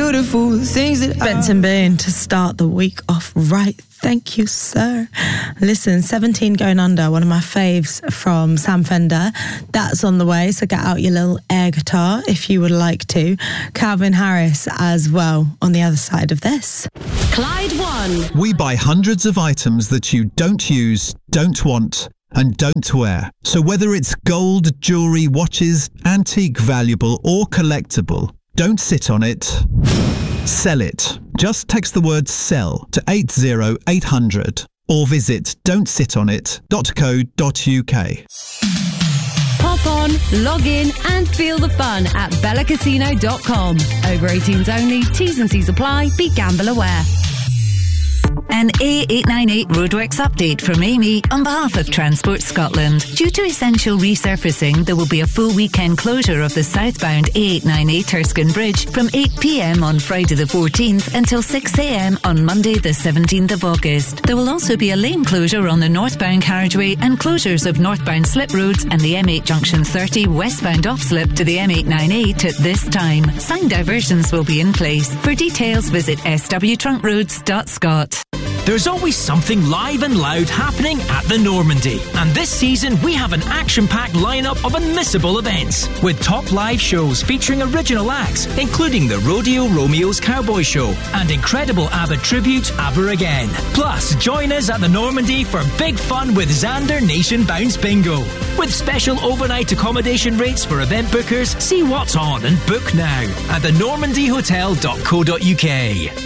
beautiful things that Benson Boone to start the week off right. Thank you, sir. Listen, 17 Going Under, one of my faves from Sam Fender. That's on the way, so get out your little air guitar if you would like to. Calvin Harris as well on the other side of this. Clyde One. We buy hundreds of items that you don't use, don't want, and don't wear. So whether it's gold, jewellery, watches, antique, valuable or collectible, don't sit on it. Sell it. Just text the word SELL to 80800 or visit don'tsitonit.co.uk. Pop on, log in and feel the fun at bellacasino.com. Over 18s only, T's and C's apply, be gamble aware. An A898 roadworks update from Amy on behalf of Transport Scotland. Due to essential resurfacing, there will be a full weekend closure of the southbound A898 Erskine Bridge from 8 p.m. on Friday the 14th until 6 a.m. on Monday the 17th of August. There will also be a lane closure on the northbound carriageway and closures of northbound slip roads and the M8 Junction 30 westbound off-slip to the M898 at this time. Sign diversions will be in place. For details, visit swtrunkroads.scot. There's always something live and loud happening at the Normandy. And this season, we have an action-packed lineup of unmissable events, with top live shows featuring original acts, including the Rodeo Romeo's Cowboy Show and incredible ABBA tribute, ABBA Again. Plus, join us at the Normandy for big fun with Xander Nation Bounce Bingo. With special overnight accommodation rates for event bookers, see what's on and book now at thenormandyhotel.co.uk.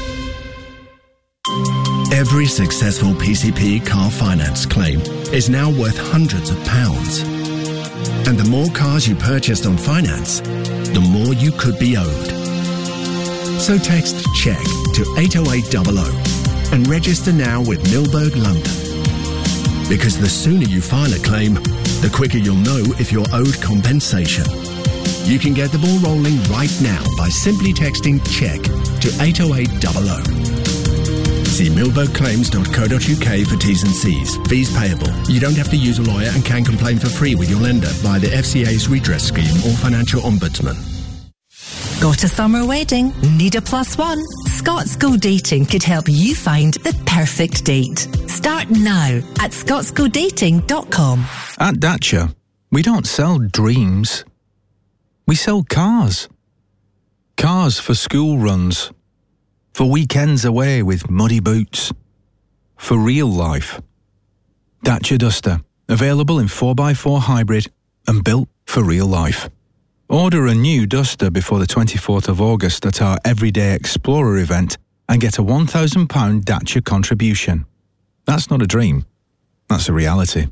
Every successful PCP car finance claim is now worth hundreds of pounds. And the more cars you purchased on finance, the more you could be owed. So text CHECK to 80800 and register now with Milberg London. Because the sooner you file a claim, the quicker you'll know if you're owed compensation. You can get the ball rolling right now by simply texting CHECK to 80800. See milbergclaims.co.uk for T's and C's. Fees payable. You don't have to use a lawyer and can complain for free with your lender via the FCA's redress scheme or financial ombudsman. Got a summer wedding? Need a plus one? Scots Go Dating could help you find the perfect date. Start now at scotsgodating.com. At Dacia, we don't sell dreams. We sell cars. Cars for school runs. For weekends away with muddy boots. For real life. Dacia Duster. Available in 4x4 hybrid and built for real life. Order a new Duster before the 24th of August at our Everyday Explorer event and get a £1,000 Dacia contribution. That's not a dream. That's a reality.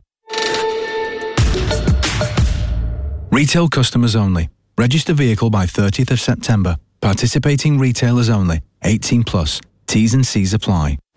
Retail customers only. Register vehicle by 30th of September. Participating retailers only. 18 plus. T's and C's apply.